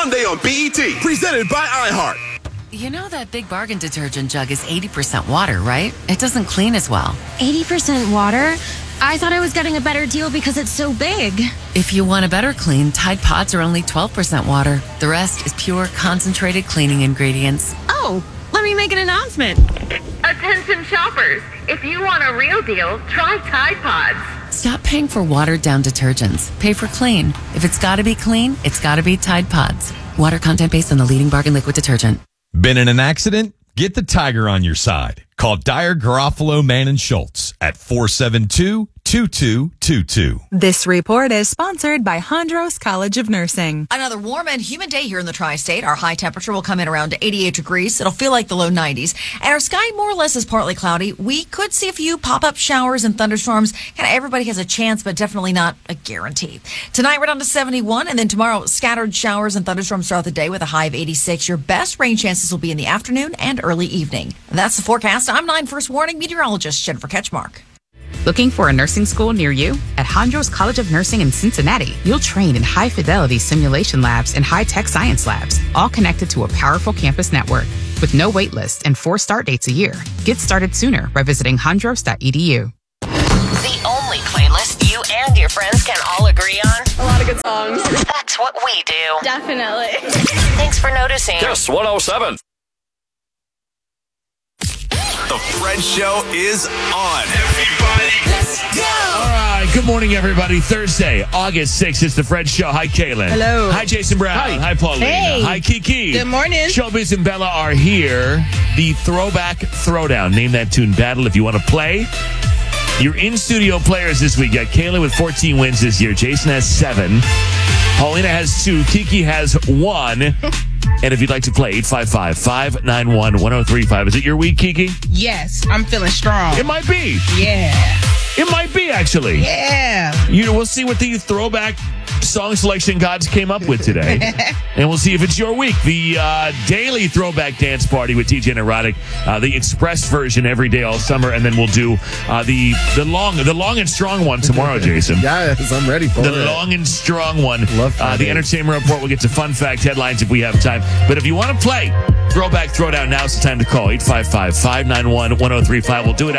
Monday on BET. Presented by iHeart. You know that Big Bargain detergent jug is 80% water, right? It doesn't clean as well. 80% water? I thought I was getting a better deal because it's so big. If you want a better clean, Tide Pods are only 12% water. The rest is pure, concentrated cleaning ingredients. Oh, let me make an announcement. Attention shoppers, if you want a real deal, try Tide Pods. Stop paying for watered-down detergents. Pay for clean. If it's got to be clean, it's got to be Tide Pods. Water content based on the leading bargain liquid detergent. Been in an accident? Get the Tiger on your side. Call Dyer, Garofalo, Mann, and Schultz at 472-2222. This report is sponsored by Hondros College of Nursing. Another warm and humid day here in the tri-state. Our high temperature will come in around 88 degrees. It'll feel like the low 90s. And our sky more or less is partly cloudy. We could see a few pop-up showers and thunderstorms. Kind of everybody has a chance, but definitely not a guarantee. Tonight we're down to 71, and then tomorrow scattered showers and thunderstorms throughout the day with a high of 86. Your best rain chances will be in the afternoon and early evening. And that's the forecast. I'm 9 First Warning meteorologist Jennifer Ketchmark. Looking for a nursing school near you? At Hondros College of Nursing in Cincinnati, you'll train in high-fidelity simulation labs and high-tech science labs, all connected to a powerful campus network. With no wait list and 4 start dates a year. Get started sooner by visiting hondros.edu. The only playlist you and your friends can all agree on. A lot of good songs. That's what we do. Definitely. Thanks for noticing. Kiss 107. The Fred Show is on. Everybody, let's go. All right. Good morning, everybody. Thursday, August 6th. It's the Fred Show. Hi, Kaylin. Hello. Hi, Jason Brown. Hi, Paulina. Hey. Hi, Kiki. Good morning. Showbiz and Bella are here. The Throwback Throwdown. Name that tune battle if you want to play. Your in-studio players this week. Got Kaylin with 14 wins this year. Jason has 7. Paulina has 2. Kiki has 1. And if you'd like to play, 855-591-1035. Is it your week, Kiki? Yes, I'm feeling strong. It might be. Yeah. It might be, actually. Yeah. We'll see what the throwback song selection gods came up with today. And we'll see if it's your week. The daily throwback dance party with TJ and Erotic. The express version every day all summer. And then we'll do the long and strong one tomorrow, Jason. Yes, I'm ready for it. The long and strong one. Love the entertainment report. We'll get to fun fact headlines if we have time. But if you want to play Throwback Throwdown, now's the time to call. 855-591-1035. We'll do it